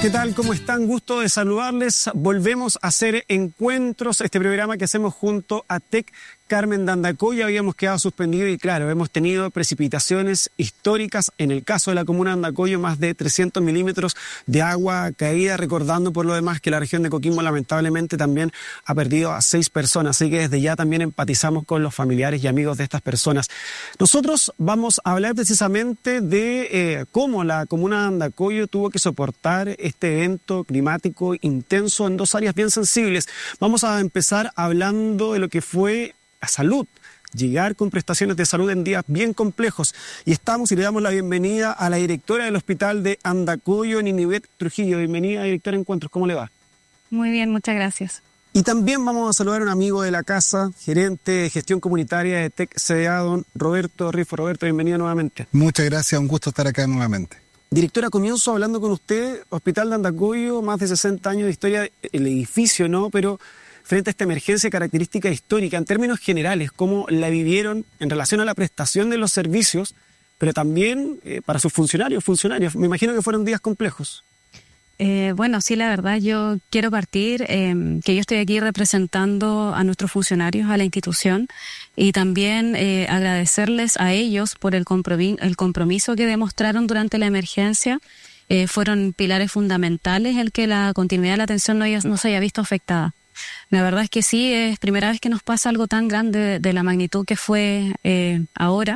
¿Qué tal? ¿Cómo están? Gusto de saludarles. Volvemos a hacer encuentros, este programa que hacemos junto a TEC Carmen de Andacollo. Habíamos quedado suspendido y claro, hemos tenido precipitaciones históricas. En el caso de la comuna de Andacollo, más de 300 milímetros de agua caída, recordando por lo demás que la región de Coquimbo lamentablemente también ha perdido a 6 personas. Así que desde ya también empatizamos con los familiares y amigos de estas personas. Nosotros vamos a hablar precisamente de cómo la comuna de Andacollo tuvo que soportar este evento climático intenso en 2 áreas bien sensibles. Vamos a empezar hablando de lo que fue la salud, llegar con prestaciones de salud en días bien complejos. Y estamos y le damos la bienvenida a la directora del hospital de Andacollo, Ninibet Trujillo. Bienvenida, directora de Encuentros, ¿cómo le va? Muy bien, muchas gracias. Y también vamos a saludar a un amigo de la casa, gerente de gestión comunitaria de TEC CDA, don Roberto Rifo. Roberto, bienvenido nuevamente. Muchas gracias, un gusto estar acá nuevamente. Directora, comienzo hablando con usted, Hospital de Andacollo, más de 60 años de historia, el edificio, ¿no? Pero frente a esta emergencia característica histórica, en términos generales, ¿cómo la vivieron en relación a la prestación de los servicios, pero también para sus funcionarios? Me imagino que fueron días complejos. Bueno, sí, la verdad, yo quiero partir, que yo estoy aquí representando a nuestros funcionarios, a la institución, y también agradecerles a ellos por el compromiso que demostraron durante la emergencia. Fueron pilares fundamentales el que la continuidad de la atención no se haya visto afectada. La verdad es que sí, es primera vez que nos pasa algo tan grande de la magnitud que fue ahora.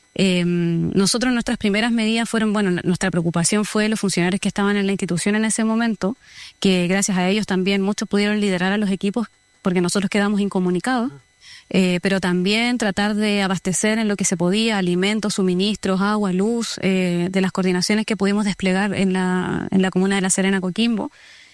Nosotros nuestras primeras medidas fueron, nuestra preocupación fue los funcionarios que estaban en la institución en ese momento, que gracias a ellos también muchos pudieron liderar a los equipos porque nosotros quedamos incomunicados, pero también tratar de abastecer en lo que se podía, alimentos, suministros, agua, luz, de las coordinaciones que pudimos desplegar en la comuna de La Serena, Coquimbo.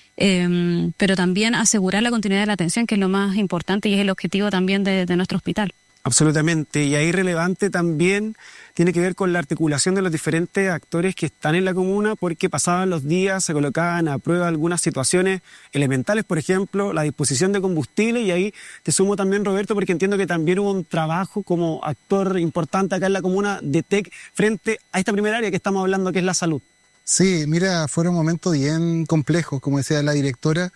Pero también asegurar la continuidad de la atención, que es lo más importante y es el objetivo también de nuestro hospital. Absolutamente, y ahí relevante también tiene que ver con la articulación de los diferentes actores que están en la comuna, porque pasaban los días, se colocaban a prueba algunas situaciones elementales, por ejemplo, la disposición de combustible, y ahí te sumo también, Roberto, porque entiendo que también hubo un trabajo como actor importante acá en la comuna de TEC frente a esta primera área que estamos hablando, que es la salud. Sí, mira, fueron momentos bien complejos, como decía la directora,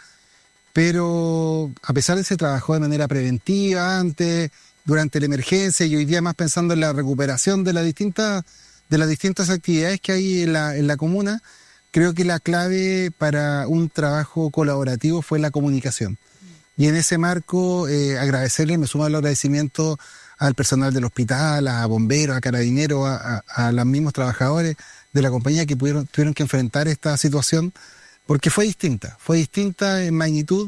pero a pesar de que se trabajó de manera preventiva antes, durante la emergencia y hoy día más pensando en la recuperación de las distintas actividades que hay en la comuna, creo que la clave para un trabajo colaborativo fue la comunicación. Y en ese marco, agradecerle, me sumo al agradecimiento al personal del hospital, a bomberos, a carabineros, a los mismos trabajadores de la compañía que tuvieron que enfrentar esta situación, porque fue distinta en magnitud,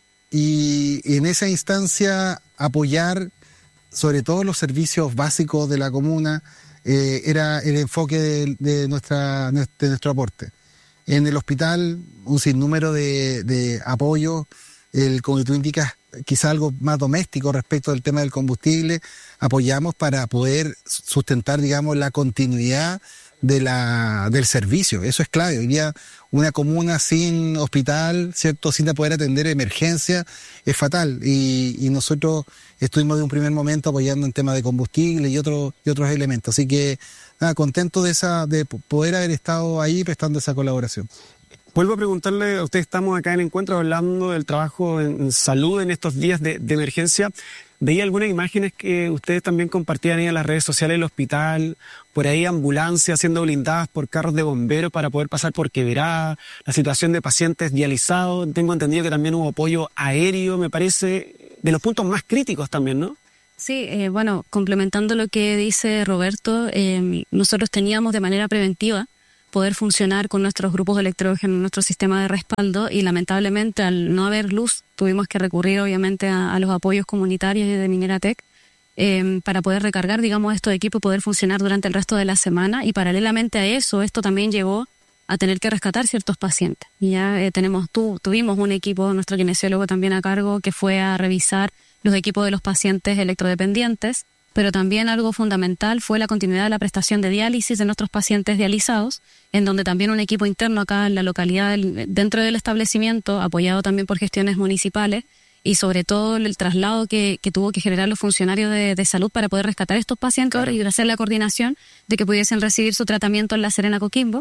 y en esa instancia apoyar sobre todo los servicios básicos de la comuna era el enfoque de nuestro aporte. En el hospital, un sinnúmero de apoyo, como tú indicas, quizá algo más doméstico respecto del tema del combustible, apoyamos para poder sustentar, digamos, la continuidad del servicio. Eso es clave. Hoy día una comuna sin hospital, ¿cierto?, sin poder atender emergencia, es fatal. Y nosotros estuvimos de un primer momento apoyando en temas de combustible y otros elementos. Así que nada, contento de poder haber estado ahí prestando esa colaboración. Vuelvo a preguntarle a usted, estamos acá en Encuentro hablando del trabajo en salud en estos días de emergencia. Veía algunas imágenes que ustedes también compartían ahí en las redes sociales del hospital, por ahí ambulancias siendo blindadas por carros de bomberos para poder pasar por quebrada, la situación de pacientes dializados. Tengo entendido que también hubo apoyo aéreo, me parece, de los puntos más críticos también, ¿no? Sí, complementando lo que dice Roberto, nosotros teníamos de manera preventiva poder funcionar con nuestros grupos de electrógeno, nuestro sistema de respaldo, y lamentablemente al no haber luz tuvimos que recurrir obviamente a los apoyos comunitarios de Mineratec para poder recargar, digamos, estos equipos y poder funcionar durante el resto de la semana. Y paralelamente a eso, esto también llevó a tener que rescatar ciertos pacientes. Y ya tuvimos un equipo, nuestro kinesiólogo también a cargo, que fue a revisar los equipos de los pacientes electrodependientes, pero también algo fundamental fue la continuidad de la prestación de diálisis de nuestros pacientes dializados, en donde también un equipo interno acá en la localidad, dentro del establecimiento, apoyado también por gestiones municipales, y sobre todo el traslado que tuvo que generar los funcionarios de salud para poder rescatar estos pacientes, claro, y hacer la coordinación de que pudiesen recibir su tratamiento en La Serena, Coquimbo.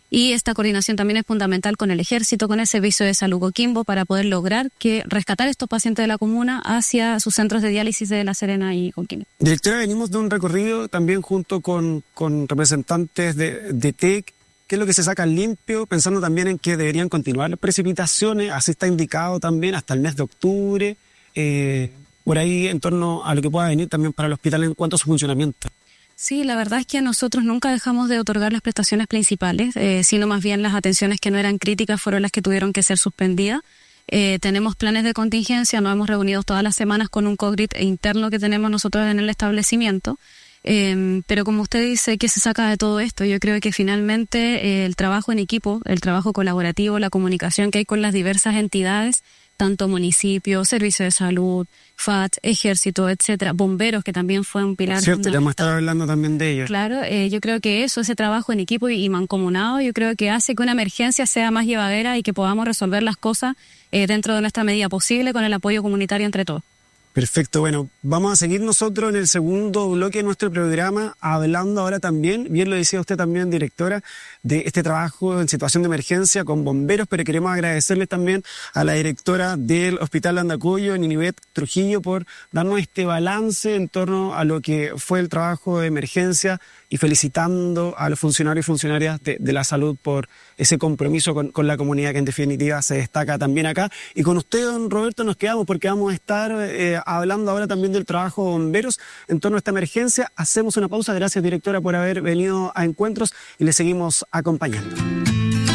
Y esta coordinación también es fundamental con el Ejército, con el Servicio de Salud Coquimbo, para poder lograr rescatar estos pacientes de la comuna hacia sus centros de diálisis de La Serena y Coquimbo. Directora, venimos de un recorrido también junto con representantes de TEC. ¿Qué es lo que se saca limpio? Pensando también en que deberían continuar las precipitaciones, así está indicado también hasta el mes de octubre, por ahí en torno a lo que pueda venir también para el hospital en cuanto a su funcionamiento. Sí, la verdad es que nosotros nunca dejamos de otorgar las prestaciones principales, sino más bien las atenciones que no eran críticas fueron las que tuvieron que ser suspendidas. Tenemos planes de contingencia, nos hemos reunido todas las semanas con un COGRIT interno que tenemos nosotros en el establecimiento, pero como usted dice, ¿qué se saca de todo esto? Yo creo que finalmente el trabajo en equipo, el trabajo colaborativo, la comunicación que hay con las diversas entidades, tanto municipios, servicio de salud, FAT, ejército, etcétera, bomberos, que también fue un pilar. Cierto, ya hemos estado hablando también de ellos. Claro, yo creo que ese trabajo en equipo y mancomunado, yo creo que hace que una emergencia sea más llevadera y que podamos resolver las cosas dentro de nuestra medida posible con el apoyo comunitario entre todos. Perfecto, bueno, vamos a seguir nosotros en el segundo bloque de nuestro programa, hablando ahora también, bien lo decía usted también, directora, de este trabajo en situación de emergencia con bomberos, pero queremos agradecerles también a la directora del Hospital Andacollo, Ninivet Trujillo, por darnos este balance en torno a lo que fue el trabajo de emergencia y felicitando a los funcionarios y funcionarias de la salud por ese compromiso con la comunidad que en definitiva se destaca también acá. Y con usted, don Roberto, nos quedamos porque vamos a estar hablando ahora también del trabajo de bomberos en torno a esta emergencia. Hacemos una pausa. Gracias, directora, por haber venido a Encuentros y le seguimos acompañando.